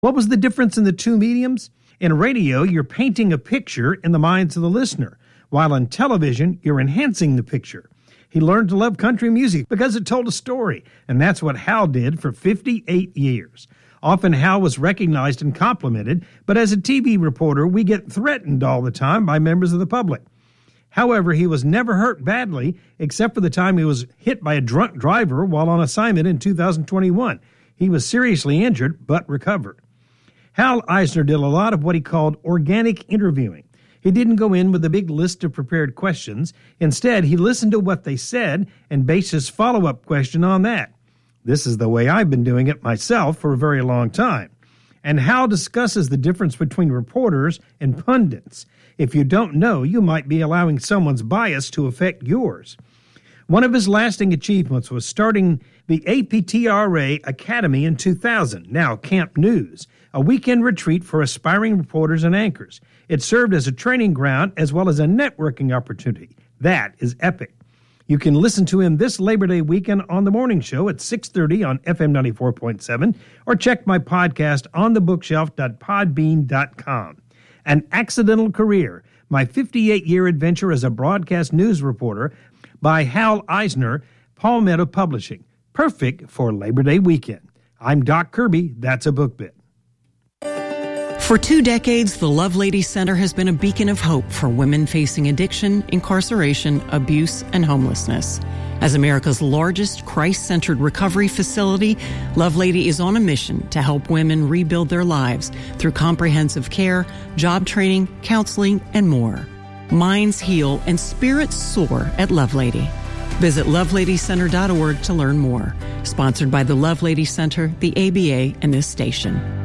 What was the difference in the two mediums? In radio, you're painting a picture in the minds of the listener, while on television, you're enhancing the picture. He learned to love country music because it told a story, and that's what Hal did for 58 years. Often Hal was recognized and complimented, but as a TV reporter, we get threatened all the time by members of the public. However, he was never hurt badly, except for the time he was hit by a drunk driver while on assignment in 2021. He was seriously injured, but recovered. Hal Eisner did a lot of what he called organic interviewing. He didn't go in with a big list of prepared questions. Instead, he listened to what they said and based his follow-up question on that. This is the way I've been doing it myself for a very long time. And Hal discusses the difference between reporters and pundits. If you don't know, you might be allowing someone's bias to affect yours. One of his lasting achievements was starting the APTRA Academy in 2000, now Camp News, a weekend retreat for aspiring reporters and anchors. It served as a training ground as well as a networking opportunity. That is epic. You can listen to him this Labor Day weekend on the morning show at 6:30 on FM 94.7 or check my podcast on thebookshelf.podbean.com. An Accidental Career, my 58-year adventure as a broadcast news reporter by Hal Eisner, Palmetto Publishing. Perfect for Labor Day weekend. I'm Doc Kirby. That's a book bit. For 2 decades, the Lovelady Center has been a beacon of hope for women facing addiction, incarceration, abuse, and homelessness. As America's largest Christ-centered recovery facility, Lovelady is on a mission to help women rebuild their lives through comprehensive care, job training, counseling, and more. Minds heal and spirits soar at Lovelady. Visit loveladycenter.org to learn more. Sponsored by the Lovelady Center, the ABA, and this station.